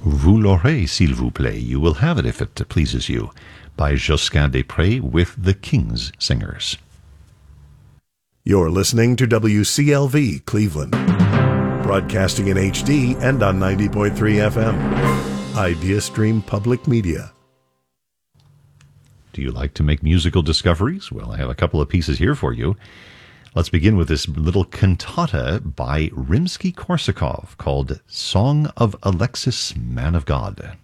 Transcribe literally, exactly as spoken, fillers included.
Vous l'aurez, s'il vous plaît. You will have it if it pleases you, by Josquin des Prés with the King's Singers. You're listening to W C L V Cleveland, broadcasting in H D and on ninety point three F M. IdeaStream Public Media. Do you like to make musical discoveries? Well, I have a couple of pieces here for you. Let's begin with this little cantata by Rimsky-Korsakov called Song of Alexis, Man of God.